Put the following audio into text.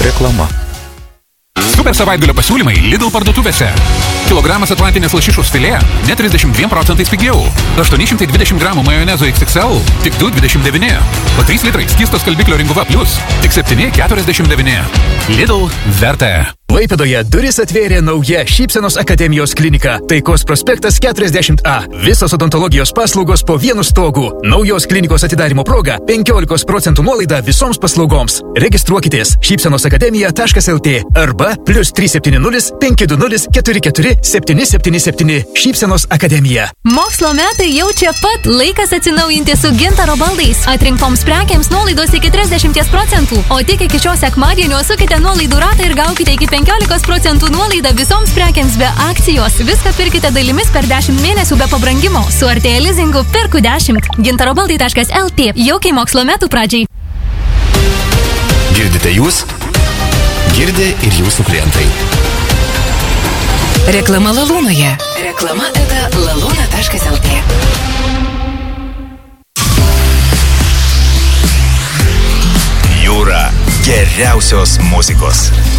Reklama. Super savaitgalio pasiūlymai Lidl parduotuvėse. Kilogramas atlantinės lašišos filė net 32% pigiau. 820 gramų majonezo XXL tik 2,29. O 3 litrai skysto skalbiklio Ringuva Plus tik 7,49. Lidl verta. Klaipėdoje duris atvėrė nauja Šypsenos akademijos klinika. Taikos prospektas 40A. Visos odontologijos paslaugos po vienu stogu. Naujos klinikos atidarimo proga 15% nuolaida visoms paslaugoms. Registruokitės šypsenosakademija.lt arba +370 520 44 777. Šypsenos akademija. Mokslo metai jau čia pat. Laikas atsinaujinti su Gintaro baldais. Atrinktoms prekiams nuolaidos iki 30%. O tik iki šio sekmadienio sukite nuolaidų ratą ir gaukite iki 15% nuolaidą visoms prekiams be akcijos. Viską pirkite dalimis per 10 mėnesių be pabrangimo. Su Artėja lizingu pirku 10. gintarobaldai.lt. Jaukiai mokslo metų pradžiai. Girdite jūs? Girdi ir jūsų klientai. Reklama Lalūnoje. Reklama eta lalūna.lt. Jūra geriausios muzikos.